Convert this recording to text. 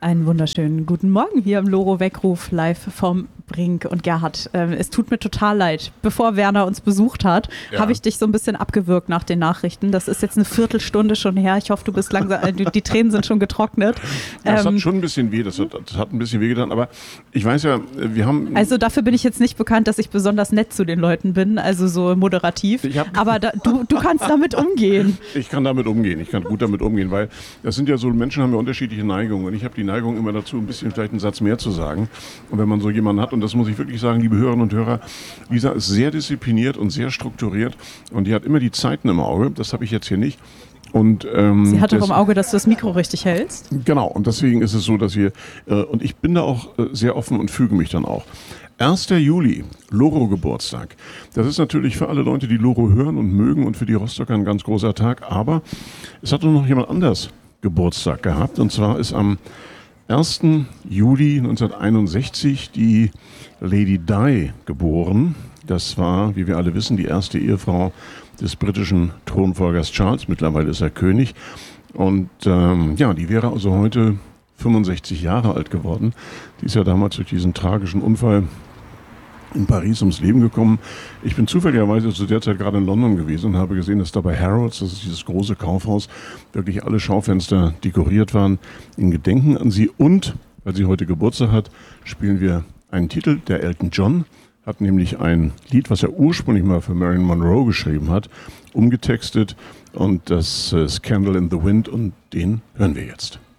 Einen wunderschönen guten Morgen hier im Loro-Weckruf live vom Brink. Und Gerhard, es tut mir total leid. Bevor Werner uns besucht hat, habe ich dich so ein bisschen abgewürgt nach den Nachrichten. Das ist jetzt eine Viertelstunde schon her. Ich hoffe, du bist langsam, die Tränen sind schon getrocknet. Das hat schon ein bisschen weh, das hat ein bisschen weh getan, aber ich weiß ja, wir haben... Also dafür bin ich jetzt nicht bekannt, dass ich besonders nett zu den Leuten bin, also so moderativ, aber du kannst damit umgehen. Ich kann damit umgehen, ich kann gut damit umgehen, weil das sind ja so, Menschen haben ja unterschiedliche Neigungen und ich habe die Neigung immer dazu, ein bisschen vielleicht einen Satz mehr zu sagen. Und wenn man so jemanden hat, und das muss ich wirklich sagen, liebe Hörerinnen und Hörer, Lisa ist sehr diszipliniert und sehr strukturiert und die hat immer die Zeiten im Auge, das habe ich jetzt hier nicht. Und, sie hat auch im Auge, dass du das Mikro richtig hältst. Genau, und deswegen ist es so, dass wir, und ich bin da auch sehr offen und füge mich dann auch. 1. Juli, Loro-Geburtstag. Das ist natürlich für alle Leute, die Loro hören und mögen und für die Rostocker ein ganz großer Tag, aber es hat noch jemand anders Geburtstag gehabt, und zwar ist am 1. Juli 1961 die Lady Di geboren. Das war, wie wir alle wissen, die erste Ehefrau des britischen Thronfolgers Charles. Mittlerweile ist er König. Und die wäre also heute 65 Jahre alt geworden. Die ist ja damals durch diesen tragischen Unfall in Paris ums Leben gekommen. Ich bin zufälligerweise zu der Zeit gerade in London gewesen und habe gesehen, dass da bei Harrods, das ist dieses große Kaufhaus, wirklich alle Schaufenster dekoriert waren in Gedenken an sie. Und, weil sie heute Geburtstag hat, spielen wir einen Titel, der Elton John hat nämlich ein Lied, was er ursprünglich mal für Marilyn Monroe geschrieben hat, umgetextet, und das ist Candle in the Wind, und den hören wir jetzt.